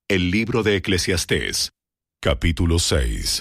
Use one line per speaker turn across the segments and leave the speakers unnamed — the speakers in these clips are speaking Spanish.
El libro de Eclesiastés, capítulo 6.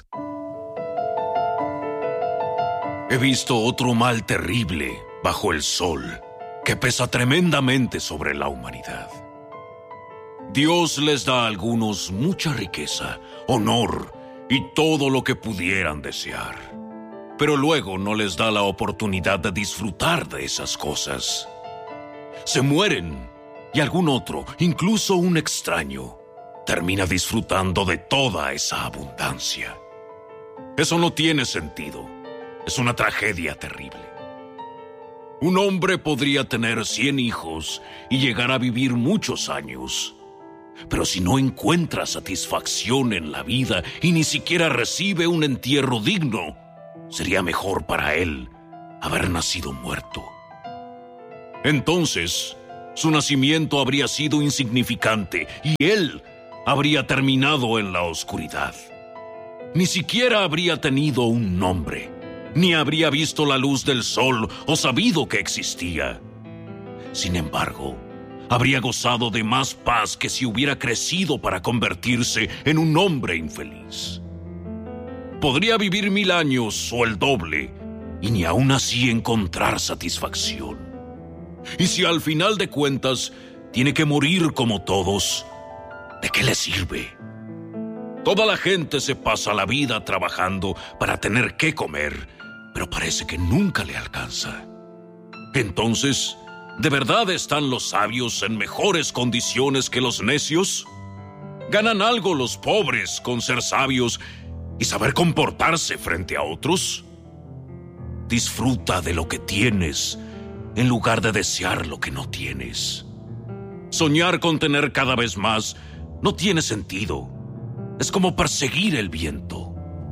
He visto otro mal terrible bajo el sol, que pesa tremendamente sobre la humanidad. Dios les da a algunos mucha riqueza, honor y todo lo que pudieran desear. Pero luego no les da la oportunidad de disfrutar de esas cosas. Se mueren y algún otro, incluso un extraño, termina disfrutando de toda esa abundancia. Eso no tiene sentido. Es una tragedia terrible. Un hombre podría tener 100 hijos y llegar a vivir muchos años. Pero si no encuentra satisfacción en la vida y ni siquiera recibe un entierro digno, sería mejor para él haber nacido muerto. Entonces, su nacimiento habría sido insignificante y él habría terminado en la oscuridad. Ni siquiera habría tenido un nombre, ni habría visto la luz del sol o sabido que existía. Sin embargo, habría gozado de más paz que si hubiera crecido para convertirse en un hombre infeliz. Podría vivir 1000 años o el doble, y ni aún así encontrar satisfacción. Y si al final de cuentas tiene que morir como todos, ¿de qué le sirve? Toda la gente se pasa la vida trabajando para tener qué comer, pero parece que nunca le alcanza. Entonces, ¿de verdad están los sabios en mejores condiciones que los necios? ¿Ganan algo los pobres con ser sabios y saber comportarse frente a otros? Disfruta de lo que tienes en lugar de desear lo que no tienes. Soñar con tener cada vez más no tiene sentido. Es como perseguir el viento.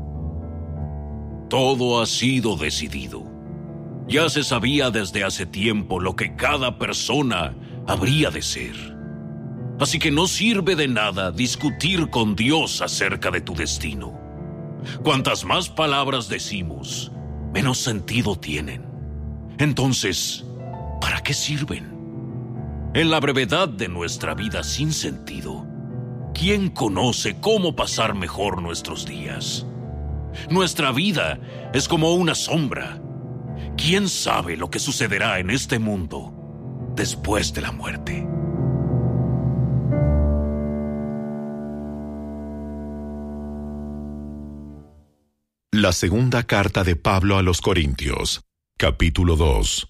Todo ha sido decidido. Ya se sabía desde hace tiempo lo que cada persona habría de ser. Así que no sirve de nada discutir con Dios acerca de tu destino. Cuantas más palabras decimos, menos sentido tienen. Entonces, ¿para qué sirven? En la brevedad de nuestra vida sin sentido, ¿quién conoce cómo pasar mejor nuestros días? Nuestra vida es como una sombra. ¿Quién sabe lo que sucederá en este mundo después de la muerte?
La segunda carta de Pablo a los Corintios, capítulo 2.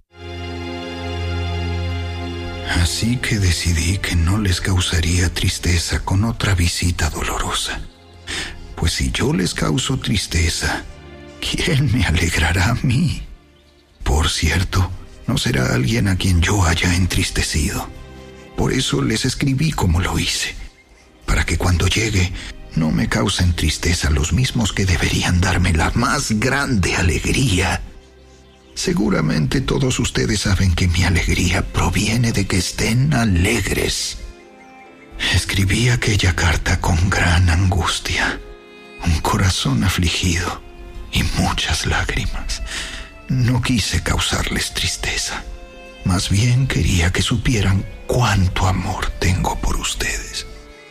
Así que decidí que no les causaría tristeza con otra visita dolorosa. Pues si yo les causo tristeza, ¿quién me alegrará a mí? Por cierto, no será alguien a quien yo haya entristecido. Por eso les escribí como lo hice, para que cuando llegue no me causen tristeza los mismos que deberían darme la más grande alegría. Seguramente todos ustedes saben que mi alegría proviene de que estén alegres. Escribí aquella carta con gran angustia, un corazón afligido y muchas lágrimas. No quise causarles tristeza. Más bien quería que supieran cuánto amor tengo por ustedes.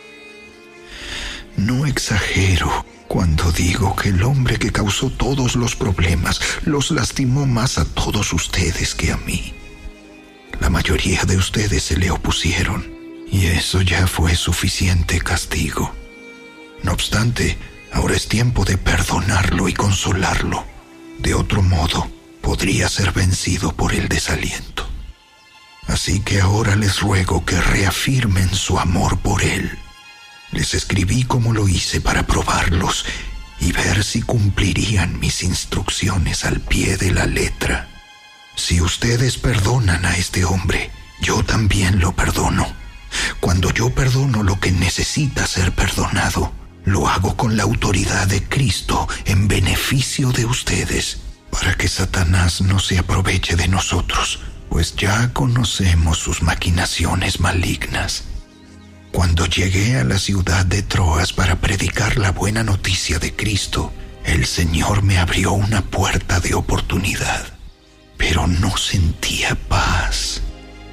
No exagero cuando digo que el hombre que causó todos los problemas los lastimó más a todos ustedes que a mí. La mayoría de ustedes se le opusieron, y eso ya fue suficiente castigo. No obstante, ahora es tiempo de perdonarlo y consolarlo. De otro modo, podría ser vencido por el desaliento. Así que ahora les ruego que reafirmen su amor por él. Les escribí como lo hice para probarlos y ver si cumplirían mis instrucciones al pie de la letra. Si ustedes perdonan a este hombre, yo también lo perdono. Cuando yo perdono lo que necesita ser perdonado, lo hago con la autoridad de Cristo en beneficio de ustedes, para que Satanás no se aproveche de nosotros, pues ya conocemos sus maquinaciones malignas. Cuando llegué a la ciudad de Troas para predicar la buena noticia de Cristo, el Señor me abrió una puerta de oportunidad, pero no sentía paz.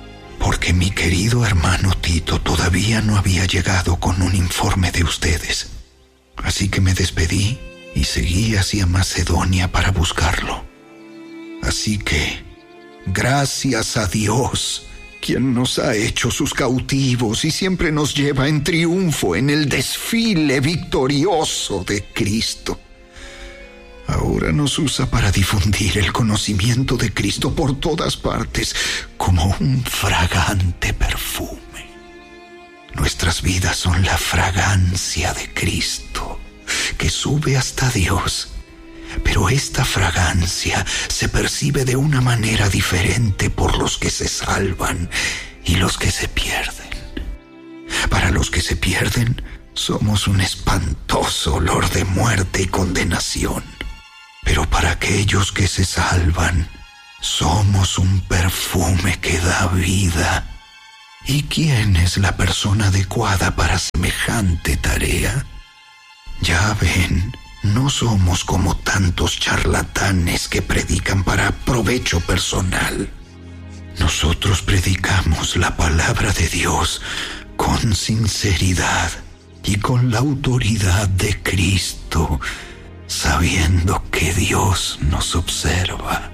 porque mi querido hermano Tito todavía no había llegado con un informe de ustedes. Así que me despedí y seguí hacia Macedonia para buscarlo. Así que, gracias a Dios, quien nos ha hecho sus cautivos y siempre nos lleva en triunfo en el desfile victorioso de Cristo. Ahora nos usa para difundir el conocimiento de Cristo por todas partes como un fragante perfume. Nuestras vidas son la fragancia de Cristo que sube hasta Dios. Pero esta fragancia se percibe de una manera diferente por los que se salvan y los que se pierden. Para los que se pierden, somos un espantoso olor de muerte y condenación. Pero para aquellos que se salvan, somos un perfume que da vida. ¿Y quién es la persona adecuada para semejante tarea? Ya ven, no somos como tantos charlatanes que predican para provecho personal. Nosotros predicamos la palabra de Dios con sinceridad y con la autoridad de Cristo, sabiendo que Dios nos observa.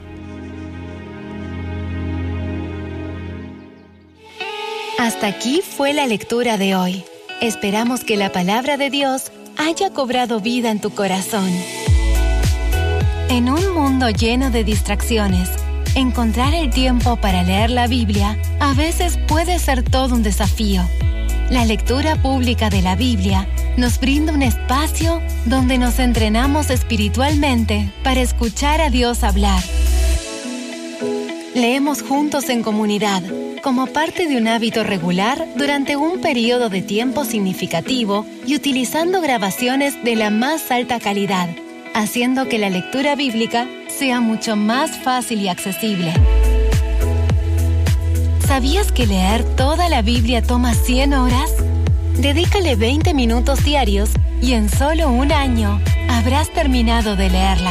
Hasta aquí fue la lectura de hoy. Esperamos que la palabra de Dios haya cobrado vida en tu corazón. En un mundo lleno de distracciones, encontrar el tiempo para leer la Biblia a veces puede ser todo un desafío. La lectura pública de la Biblia nos brinda un espacio donde nos entrenamos espiritualmente para escuchar a Dios hablar. Leemos juntos en comunidad, como parte de un hábito regular durante un periodo de tiempo significativo y utilizando grabaciones de la más alta calidad, haciendo que la lectura bíblica sea mucho más fácil y accesible. ¿Sabías que leer toda la Biblia toma 100 horas? Dedícale 20 minutos diarios y en solo un año habrás terminado de leerla.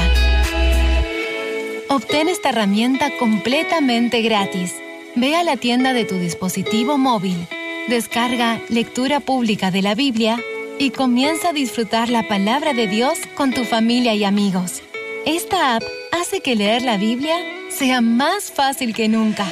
Obtén esta herramienta completamente gratis. Ve a la tienda de tu dispositivo móvil, descarga Lectura Pública de la Biblia y comienza a disfrutar la palabra de Dios con tu familia y amigos. Esta app hace que leer la Biblia sea más fácil que nunca.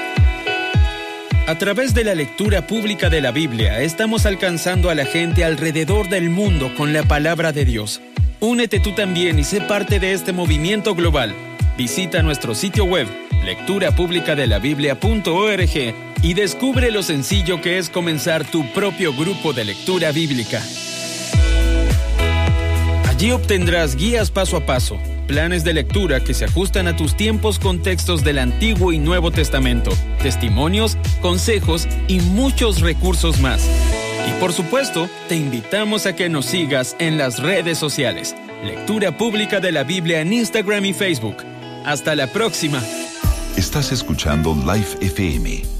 A través de la lectura pública de la Biblia, estamos alcanzando a la gente alrededor del mundo con la palabra de Dios. Únete tú también y sé parte de este movimiento global. Visita nuestro sitio web, lecturapublicadelabiblia.org, y descubre lo sencillo que es comenzar tu propio grupo de lectura bíblica. Allí obtendrás guías paso a paso, planes de lectura que se ajustan a tus tiempos con textos del Antiguo y Nuevo Testamento, testimonios, consejos y muchos recursos más. Y por supuesto, te invitamos a que nos sigas en las redes sociales. Lectura Pública de la Biblia en Instagram y Facebook. Hasta la próxima.
Estás escuchando Life FM.